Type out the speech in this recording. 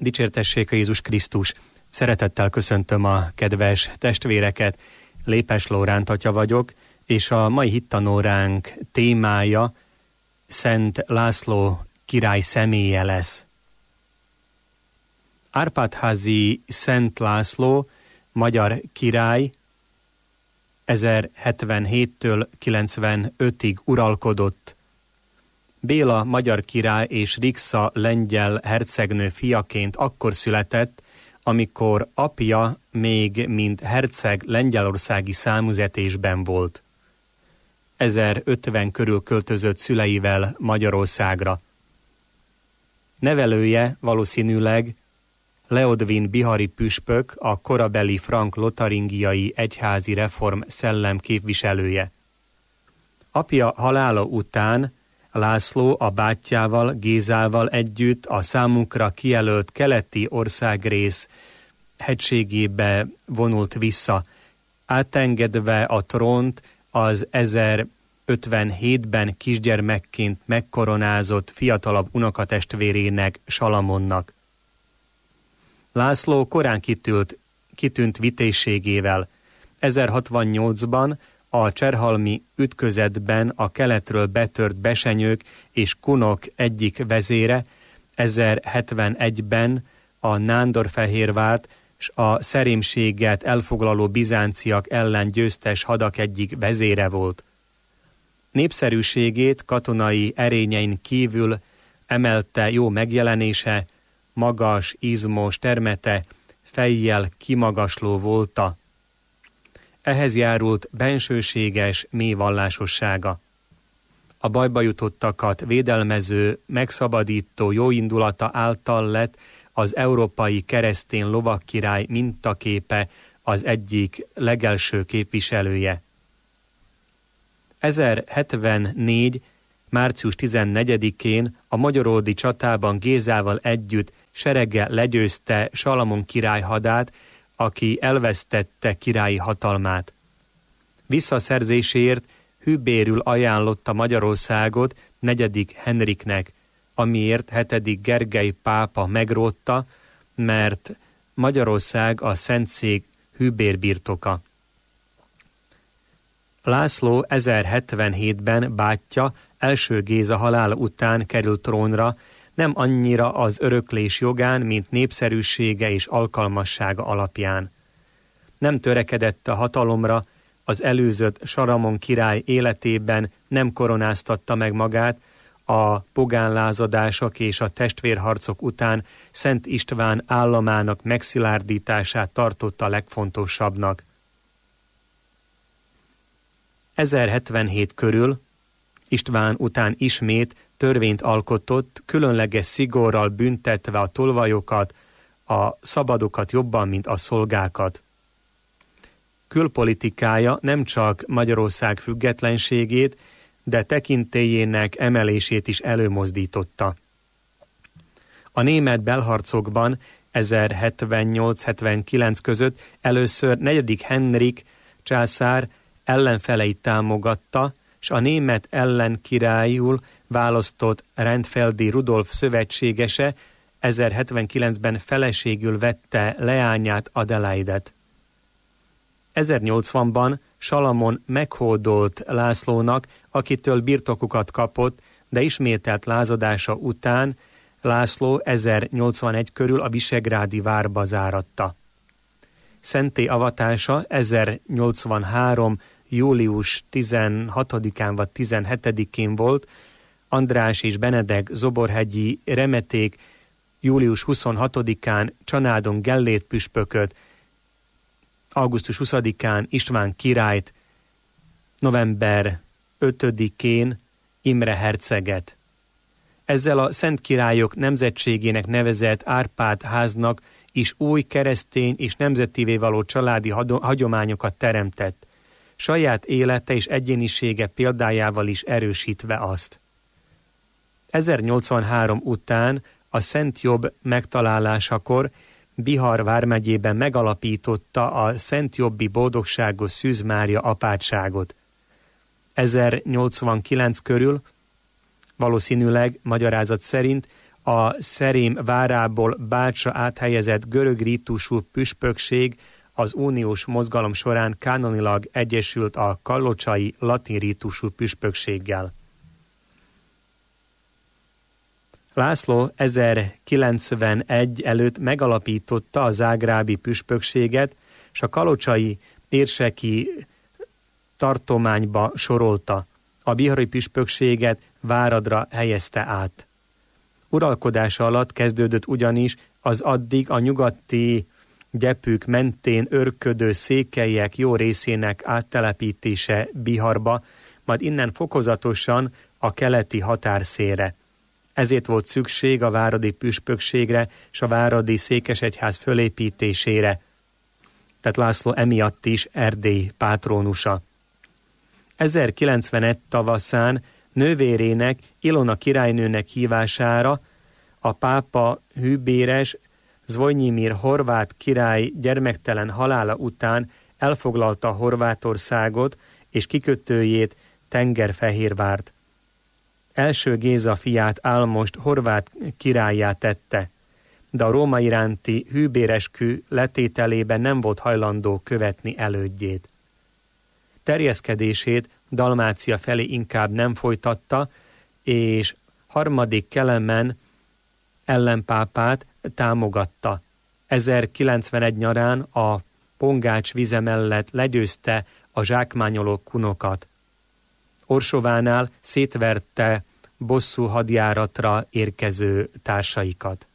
Dicsértessék a Jézus Krisztus! Szeretettel köszöntöm a kedves testvéreket, Lépes Lóránt atya vagyok, és a mai hittanóránk témája Szent László király személye lesz. Árpád-házi Szent László, magyar király, 1077-től 95-ig uralkodott. Béla magyar király és Rixa lengyel hercegnő fiaként akkor született, amikor apja még mint herceg lengyelországi számüzetésben volt. 1050 körül költözött szüleivel Magyarországra. Nevelője valószínűleg Leodvin bihari püspök, a korabeli frank-lotaringiai egyházi reform szellem képviselője. Apja halála után László a bátyjával, Gézával együtt a számukra kijelölt keleti országrész hegységébe vonult vissza, átengedve a trónt az 1057-ben kisgyermekként megkoronázott fiatalabb unokatestvérének, Salamonnak. László korán kitűnt vitézségével. 1068-ban a cserhalmi ütközetben a keletről betört besenyők és kunok egyik vezére, 1071-ben a Nándorfehérvárt s a szerémséget elfoglaló bizánciak ellen győztes hadak egyik vezére volt. Népszerűségét katonai erényein kívül emelte jó megjelenése, magas, izmos termete, fejjel kimagasló volta. Ehhez járult bensőséges, mély vallásossága. A bajba jutottakat védelmező, megszabadító jóindulata által lett az európai keresztény lovagkirály mintaképe, az egyik legelső képviselője. 1074. március 14-én a magyaródi csatában Gézával együtt serege legyőzte Salamon király hadát, aki elvesztette királyi hatalmát. Visszaszerzéséért hűbérül ajánlotta Magyarországot 4. Henriknek, amiért 7. Gergely pápa megrótta, mert Magyarország a Szentszék hűbérbirtoka. László 1077-ben bátyja első Géza halála után került trónra, nem annyira az öröklés jogán, mint népszerűsége és alkalmassága alapján. Nem törekedett a hatalomra, az előzött Salamon király életében nem koronáztatta meg magát, a pogánlázadások és a testvérharcok után Szent István államának megszilárdítását tartotta legfontosabbnak. 1077 körül István után ismét törvényt alkotott, különleges szigorral büntetve a tolvajokat, a szabadokat jobban, mint a szolgákat. Külpolitikája nem csak Magyarország függetlenségét, de tekintélyének emelését is előmozdította. A német belharcokban 1078-79 között először 4. Henrik császár ellenfeleit támogatta, s a német ellenkirályul választott Rentfeldi Rudolf szövetségese 1079-ben feleségül vette leányát, Adelaidet. 1080-ban Salamon meghódolt Lászlónak, akitől birtokokat kapott, de ismételt lázadása után László 1081 körül a visegrádi várba záratta. Szentté avatása 1083. július 16-án vagy 17-én volt, András és Benedek zoborhegyi remeték július 26-án Csanádon Gellért püspököt, augusztus 20-án István királyt, november 5-én Imre herceget. Ezzel a szent királyok nemzetségének nevezett Árpád háznak is új keresztény és nemzetivé való családi hagyományokat teremtett, saját élete és egyénisége példájával is erősítve azt. 1083 után a Szent Jobb megtalálásakor Bihar vármegyében megalapította a Szent Jobbi Boldogságos Szűz Mária apátságot. 1089 körül, valószínűleg magyarázat szerint A Szerém várából Bácsra áthelyezett görög rítusú püspökség az uniós mozgalom során kánonilag egyesült a kallocsai latin rítusú püspökséggel. László 1091 előtt megalapította a zágrábi püspökséget, és a kalocsai érseki tartományba sorolta. A bihari püspökséget Váradra helyezte át. Uralkodása alatt kezdődött ugyanis az addig a nyugati gyepük mentén örködő székelyek jó részének áttelepítése Biharba, majd innen fokozatosan a keleti határszélre. Ezért volt szükség a váradi püspökségre és a váradi székesegyház fölépítésére. Tehát László emiatt is Erdély pátrónusa. 1091 tavaszán nővérének, Ilona királynőnek hívására a pápa Hűbéres Zvojnyimir horvát király gyermektelen halála után elfoglalta Horvátországot és kikötőjét Tengerfehérvárt. Első Géza fiát Álmost horvát királlyá tette, de a Róma iránti hűbéreskü letételében nem volt hajlandó követni elődjét. Terjeszkedését Dalmácia felé inkább nem folytatta, és harmadik Kelemen ellenpápát támogatta. 1091 nyarán a Pongács vize mellett legyőzte a zsákmányoló kunokat. Orsovánál szétverte bosszú hadjáratra érkező társaikat.